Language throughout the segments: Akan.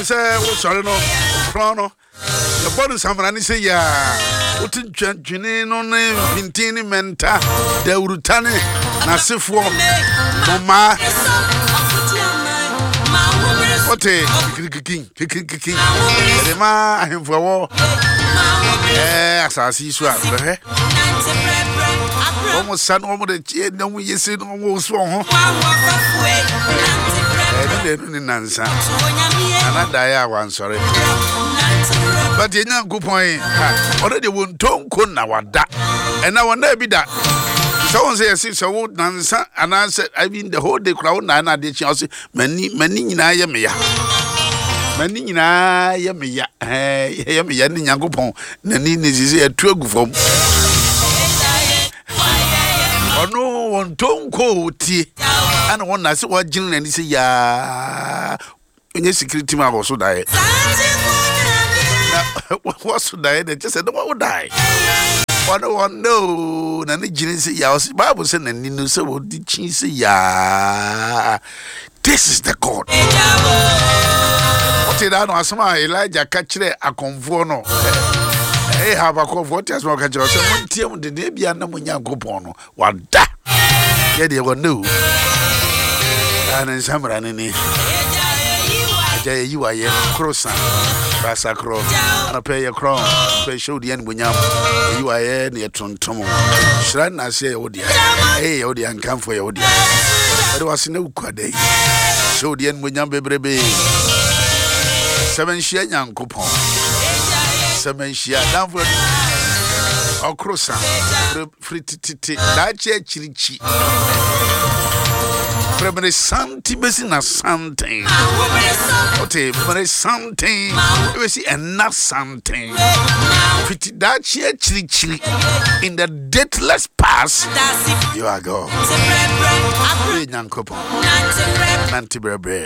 say wo sorry no kro no the bonus amrani say ya utin twantwene no ne pintini menta da urutane na sefo mama ote kikin edema ahemfo wo asasi so ahe omo san omo de tie na mu yesi no omo so ho ni nansa anada ya wansore but yenya nkopon already won tonko na wada ena wona bi da so say yes so wo nansa anansa I mean the whole day crowd na de chi also mani nyina ye me ya mani nyina ye me ya ye me ya ni nyankopon na ni sisi atu agufom ono won tonko tie ana wona se wa gin na ni se ya onye security ma bo so dai what so dai they just said no wo die one no na ni gin se ya Bible say na ni no se wo di chin se ya this is the God what did I know asma Elijah kachire akonfo no have a call for test work at your team the debia na munyankopon no wada ye de wo no and samra ni ajaye you are crossan basa cross and pay your crown pay show the end munyam you are near tontom shran na say odia odia kan for your odia there was no kwade show the end munyam bebrebe 7 share nyankopon 7 share down for okrosa frititi da chirichi Premier Santi Besina something. Okay, Premier something. We see enough something. Fiti that chili in the deathless past. You are God. Nanti brebre.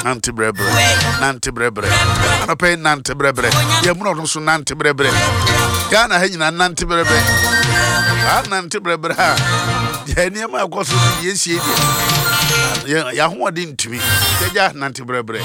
I pay nanti brebre. You are so nanti brebre. Gana hena nanti brebre. Nanti brebre. Yenya ma kwaso yesi ya ho de ntumi teja nanti brebre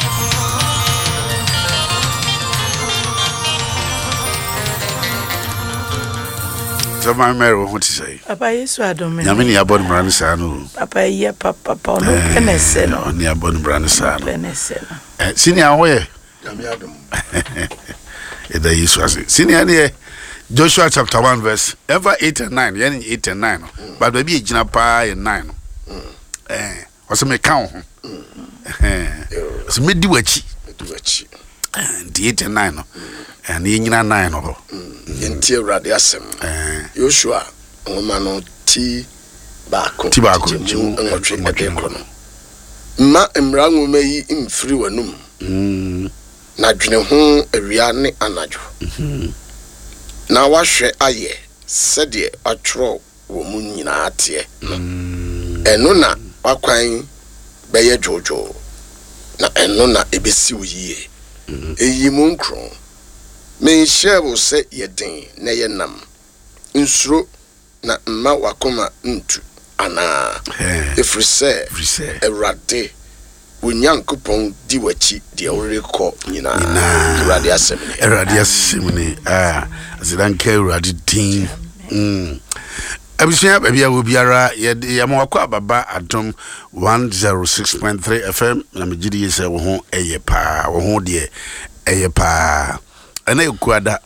so my mero what say papa yesu adome nyame ni abon brand sa no papa ye papa no penese no ni abon brand sa no penese no sini ahoye nyame adom eda yesu ase sini ane Joshua chapter 1 verse ever 8 and 9 yani 8 and 9 but baby ejina pa 9 wase me kan ho so me di wachi and 8 and 9 and yenyina 9 ho enti Awurade asem Joshua ngoma no ti baako ngotwe kono ma emra ngoma yi imfiri wanum na dwene ho awia ne anajo na wahwe aye sede atro wo mu nyina ate eno na wakwan beye jojo na eno na ebesi uyiye eyi mu nkro me share se yeden na yenam nsuro na mma wakoma ntu ana efrise Awurade Wonyankopon di wachi de orekọ nyina Awurade asemni azidanka Awurade din abisia bia wo biara ye mo akọ ababa adom 106.3 FM na megidi yese wo ho eyepa wo ho de eyepa ana ekuada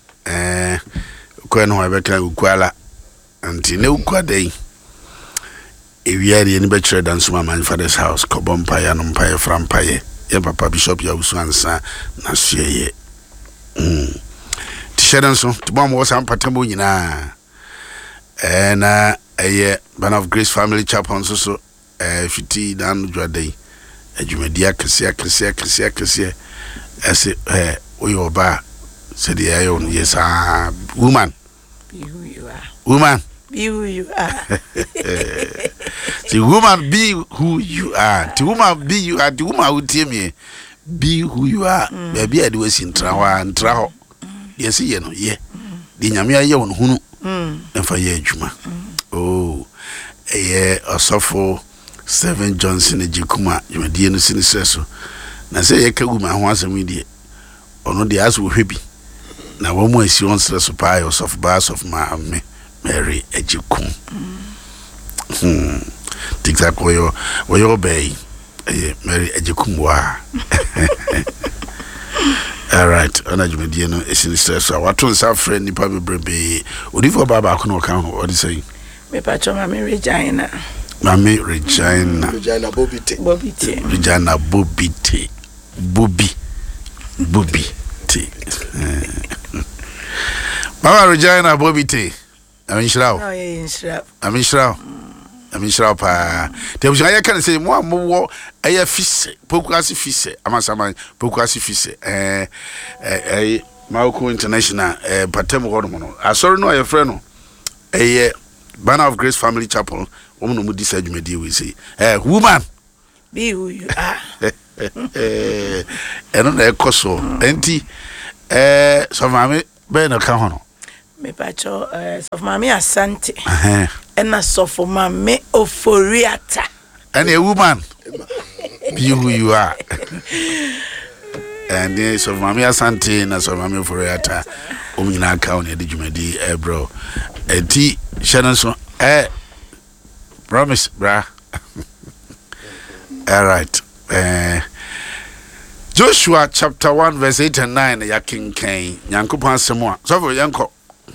ko no abeka ekuala anti ne ekuada yi ewiari ni be chere dan suma man father's house kobompa ya no mpa ye frampa ye papa bishop ya usu ansa na sueye tishedan so tibom wo sam patambo nyina na Ban of Grace Family Chapel so fiti dan dwadai adwumadia kese ese oyo ba said the ayon yes woman be who you are the woman be who you are the woman be you are the woman who tell me be who you are baby ade wasi ntra ho yes ye no ye di nyame aye won hunu emfa ye adwuma oh osofo 7 Johnson ejikuma yumedie no siniseso na say ye ka guma ho asem die ono de aso hwebi na wo mo asi on stress pa of bars of ma me Mary Ejikum tiktak wo bay Mary Ejikum wa all right ana jumedie no esi stress so wato nsa friend nipa bebrebe odifo baba ko no kan ho what say me pacho Mami Regina Bobby Mama Regina Bobby T. I'm sure pa. There was I can say more a fish, Pokuasi fish, Amasama, Pokuasi fish, Marco International, Patem Hormono. I saw no a friend, a Banner of Grace Family Chapel, woman who decided me deal with say, woman, be who you are. And on the coso, auntie, so mammy, Ben O'Connor. Me pacho of Mami Asante. And I saw for Mami Oforiata. And a woman, be who you are. And yes, of Mami Asante, and so Mami Oforiata, Umina County, did you medi, bro? A tea, Shannon, promise, brah. All right. Joshua chapter 1, verse 8 and 9, Yakin Kane, Yankupan Samoa. So for Yanko.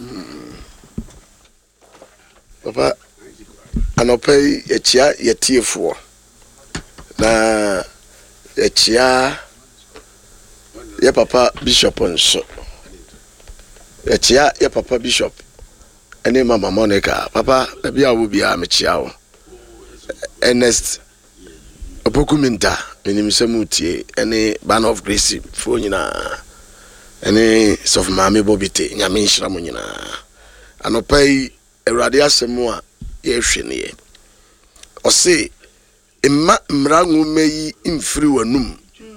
Papa, anope yechia yetiefo na yechia ye papa bishop nso yechia ye papa bishop ene mama Monica papa na bia wo bia mechia wo Ernest opokuminta enimisemutie ene Banner of Grace fo nyina ene sof mame Bobite nyame nhira mo nyina anope Erade asemu a ye hwene ye o se emma mrangu meyi imfiri wanum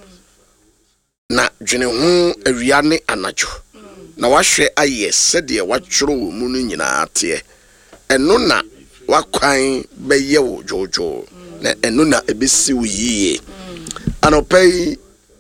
na dwene ho awia ne anajo na wahwe aye sede watworo wo mu no nyina ate eno na wakwan beye wo jojo na eno na ebesi wo yiye anopai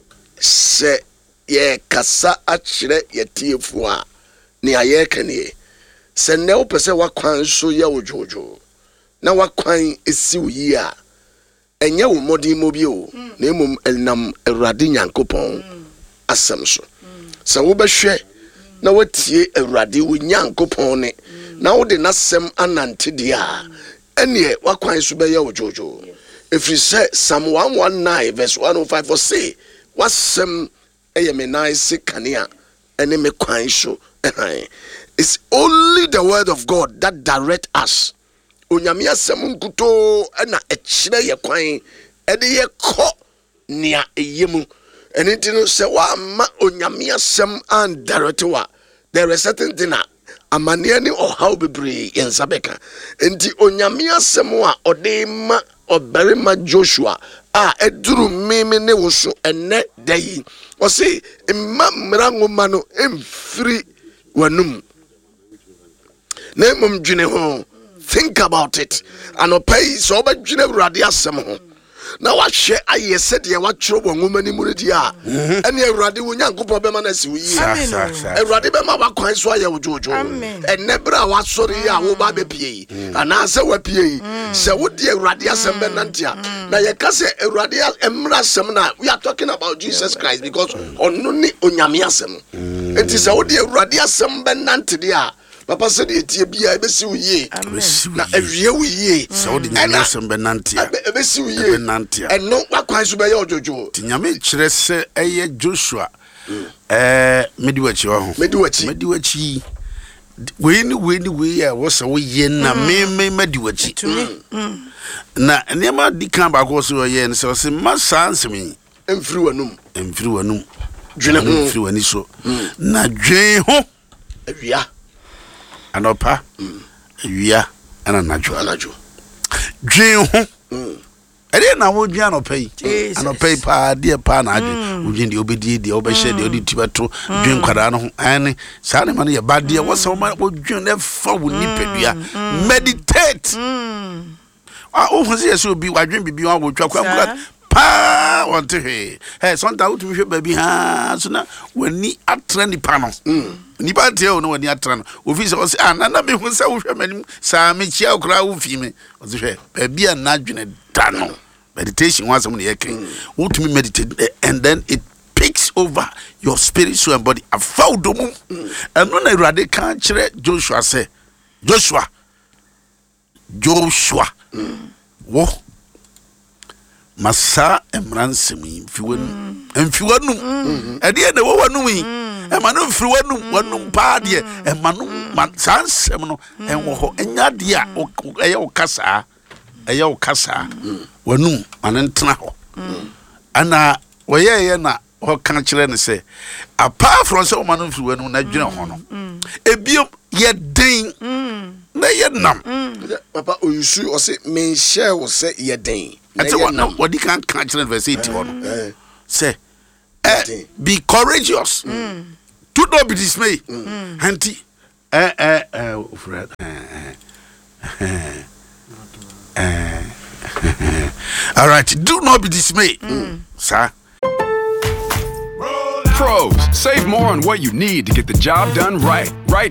se ye kasa akire ye tiefo a ne aye kane se ne wo pese wakwan so ye wo jojo na wakwan esi wo yi a enye wo modi mobi o na emom elnam Awurade Nyankopɔn asem so se wo behwe na watie Awurade wo Nyankopɔn ne na wo de nasem anante dia ene wakwan so be ye wo jojo efri se Psalm 119 verse 105 for say wasem eye me nice kania ene me kwan so it's only the word of God that direct us. Onyame asem nkuto na ekire ye kwan ede ye ko nia eyemu enti no se wa ma onyame asem and direct wa there is certain thing amane ni ohaw bebre yensabeka enti onyame asem a ode ma obarima Joshua eduru mimi ne woso enne dayi o se emma mrango mano emfiri wanum na mum dwene ho. Think about it. And opay so ba dwene Awurade asem ho. Na wahwe aye sede watworo wonwoma ni muredia. Ene Awurade wo Nyankopɔn be ma na si wo yi. Awurade be ma wakwan so aye wo jojo. Enne bra wasori a wo ba be pie. Ana se wa pie. Se wo de Awurade asem be nantia. Na ye ka se Awurade emra asem na we are talking about Jesus Christ because onno ni onyame asem. Enti se wo de Awurade asem be nantia. Papa said it bia ebesi uye na awie uye so de nyame sembe nantia ebesi uye nantia eno wakwan so be ye ojojo ti nyame kire se eye Joshua mediwachi ho mediwachi we ya wo so ye na me mediwachi na nema dikan ba ko so ye so se masansemi emfiri wanum dwene ho emfiri wani so na dwen ho awia anopa awia ana najo dwen ho ere na wo dwen anopa pa de pa na adwen wo dwen de obedi de obehye de odi tibeto dwen kwada no ho ane saa ne ma no ye ba de wo so ma wo dwen na fa wo nipadua meditate o ho se yeso obi wadwen bibi wa wo twa kwa pa want to hey sometimes to be baby ha so na wani atra nipa no nipa tie no wani atra no ofi se o se anana me hu se wo hwe manim sa me chia okra wo fi me o se hwe baby na dwene da no meditation was some ye ken wo to me meditate and then it picks over your spirit soul and body afaudo mu eno na Awurade kan kire Joshua say Joshua wo masa emransemi mfiwanu ade na wo wanu yi emanu mfiwanu wanu pa de emanu sansem no enwo ho enya de a eye wo kasa wanu manentena ho ana woyeye na ho kan kire ne se apart from so manu mfiwanu na dwene ho no ebiem ye den na ye nam papa oyusu o se men share wo se ye den ati what you can catch in verse 81 say be courageous do not be dismayed auntie Fred all right do not be dismayed sir. Pros, save more on what you need to get the job done right